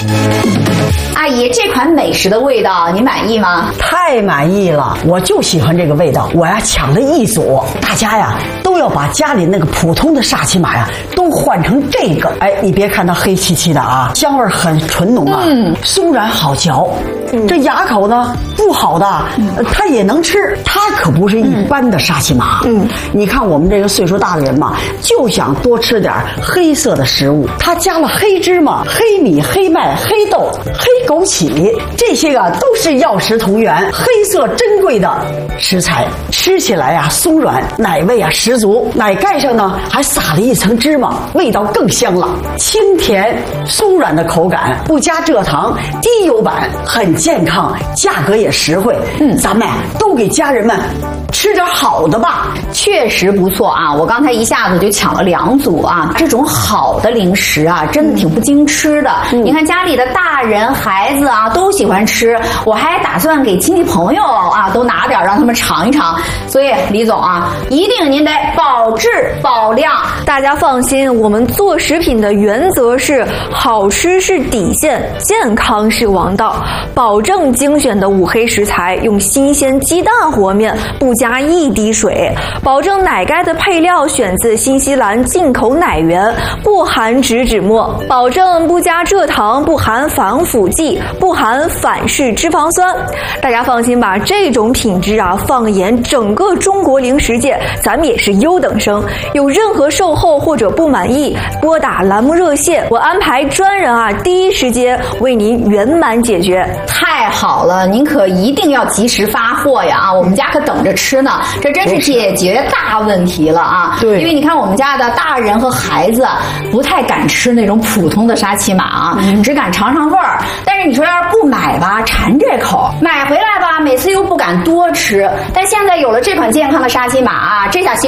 阿姨，这款美食的味道你满意吗？ 太满意了，我就喜欢这个味道。我呀抢了一组，大家呀都要把家里那个普通的沙琪玛呀都换成这个。哎，你别看它黑漆漆的啊，香味很纯浓啊，松软好嚼。这牙口呢不好的，它也能吃，它可不是一般的沙琪玛。你看我们这个岁数大的人嘛，就想多吃点黑色的食物，它加了黑芝麻、黑米、黑麦、黑豆、黑枸杞，这些啊都是药食同源、黑色珍贵的食材，吃起来呀松软，奶味啊十足，奶盖上呢还撒了一层芝麻，味道更香了，清甜松软的口感，不加蔗糖，低油版，很健康，价格也实惠。咱们都给家人们吃点好的吧。 确实不错啊，我刚才一下子就抢了2组啊，这种好的零食啊真的挺不经吃的。你看家里的大人孩子啊都喜欢吃，我还打算给亲戚朋友啊都拿点让他们尝一尝。所以李总啊，一定您得保质保量。 大家放心，我们做食品的原则是好吃是底线，健康是王道，保证精选的五黑食材，用新鲜鸡蛋和面，不加1滴水，保证奶盖的配料选自新西兰进口奶源，不含植脂末，保证不加蔗糖，不含防腐剂，不含反式脂肪酸。大家放心吧，这种品质啊，放眼整个中国零食界，咱们也是优等生。有任何售后或者不满意，拨打栏目热线，我安排专人啊，第一时间为您圆满解决。 太好了，您可一定要及时发货呀！啊，我们家可等着吃呢，这真是解决大问题了啊！ 对， 因为你看我们家的大人和孩子不太敢吃那种普通的沙琪玛啊，只敢尝尝味儿。但是你说要是不买吧，馋这口；买回来吧，每次又不敢多吃。但现在有了这款健康的沙琪玛啊，这下心